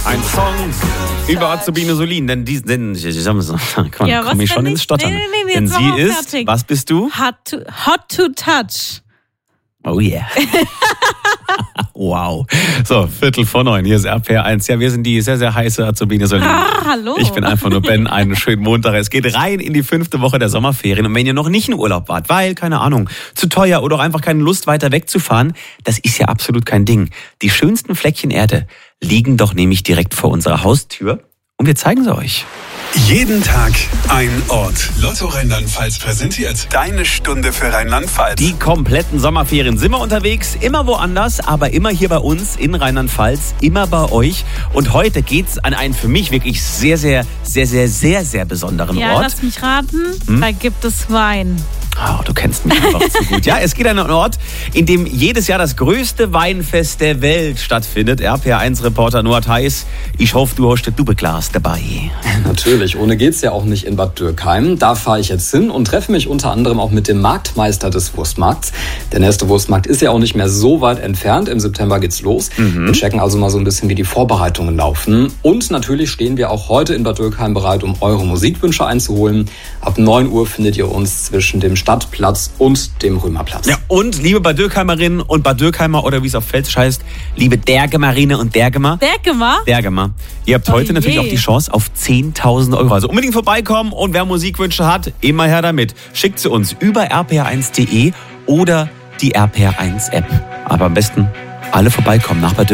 Ein Song über Azubine Solin, denn komme ich schon ins Stottern. Nee, denn sie ist, fertig. was bist du? Hot to touch. Oh yeah. Wow. So, 8:45, hier ist RPR1. Ja, wir sind die sehr, sehr heiße Azubine Solin. Hallo. Ich bin einfach nur Ben, einen schönen Montag. Es geht rein in die 5. Woche der Sommerferien. Und wenn ihr noch nicht in Urlaub wart, weil, keine Ahnung, zu teuer oder auch einfach keine Lust weiter wegzufahren, das ist ja absolut kein Ding. Die schönsten Fleckchen Erde liegen doch nämlich direkt vor unserer Haustür. Und wir zeigen sie euch. Jeden Tag ein Ort. Lotto Rheinland-Pfalz präsentiert deine Stunde für Rheinland-Pfalz. Die kompletten Sommerferien sind wir unterwegs, immer woanders, aber immer hier bei uns in Rheinland-Pfalz, immer bei euch. Und heute geht's an einen für mich wirklich sehr, sehr, sehr, sehr, sehr, sehr besonderen Ja, Ort. lass mich raten, da gibt es Wein. Oh, du kennst mich einfach zu gut. Ja, es geht an einen Ort, in dem jedes Jahr das größte Weinfest der Welt stattfindet. RPR1-Reporter Noah Theis, ich hoffe, du hast das Dubeglas dabei. Natürlich, ohne geht's ja auch nicht in Bad Dürkheim. Da fahre ich jetzt hin und treffe mich unter anderem auch mit dem Marktmeister des Wurstmarkts. Der nächste Wurstmarkt ist ja auch nicht mehr so weit entfernt. Im September geht's los. Wir checken also mal so ein bisschen, wie die Vorbereitungen laufen. Und natürlich stehen wir auch heute in Bad Dürkheim bereit, um eure Musikwünsche einzuholen. Ab 9 Uhr findet ihr uns zwischen dem Stadtplatz und dem Römerplatz. Ja, und liebe Bad Dürkheimerinnen und Bad Dürkheimer oder wie es auf Pfälzisch heißt, liebe Dergemerinnen und Dergemer. Dergemer. Ihr habt heute natürlich auch die Chance auf 10.000 Euro. Also unbedingt vorbeikommen und wer Musikwünsche hat, immer her damit. Schickt sie uns über rpr1.de oder die RPR1 App. Aber am besten alle vorbeikommen nach Bad Dürkheim.